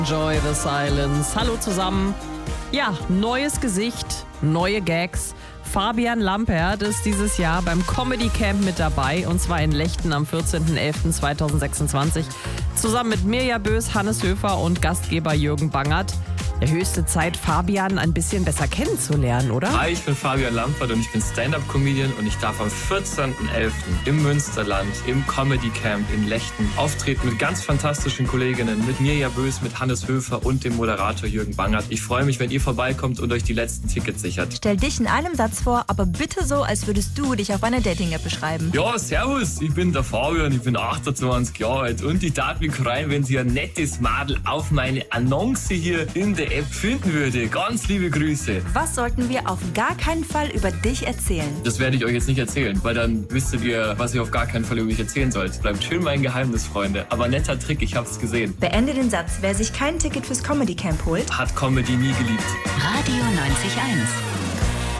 Enjoy the silence. Hallo zusammen. Ja, neues Gesicht, neue Gags. Fabian Lampert ist dieses Jahr beim Comedy Camp mit dabei, und zwar in Lechten am 14.11.2026. Zusammen mit Mirja Bös, Hannes Höfer und Gastgeber Jürgen Bangert. Der höchste Zeit, Fabian ein bisschen besser kennenzulernen, oder? Hi, ich bin Fabian Lampert und ich bin Stand-Up-Comedian und ich darf am 14.11. im Münsterland im Comedy Camp in Lechten auftreten mit ganz fantastischen Kolleginnen, mit Mirja Bös, mit Hannes Höfer und dem Moderator Jürgen Bangert. Ich freue mich, wenn ihr vorbeikommt und euch die letzten Tickets sichert. Stell dich in einem Satz vor, aber bitte so, als würdest du dich auf einer Dating-App beschreiben. Ja, servus, ich bin der Fabian, ich bin 28 Jahre alt und ich darf mich freuen, wenn Sie ein nettes Madel auf meine Annonce hier in der App finden würde. Ganz liebe Grüße. Was sollten wir auf gar keinen Fall über dich erzählen? Das werde ich euch jetzt nicht erzählen, weil dann wüsstet ihr, was ihr auf gar keinen Fall über mich erzählen sollt. Bleibt schön mein Geheimnis, Freunde. Aber netter Trick, ich hab's gesehen. Beende den Satz. Wer sich kein Ticket fürs Comedy Camp holt, Hat Comedy nie geliebt. Radio 90.1